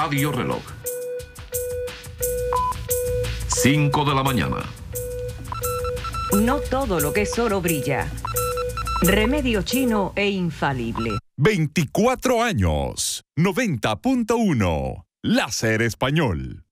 Radio Reloj. 5 de la mañana. No todo lo que es oro brilla. Remedio chino e infalible. 24 años. 90.1. Láser Español.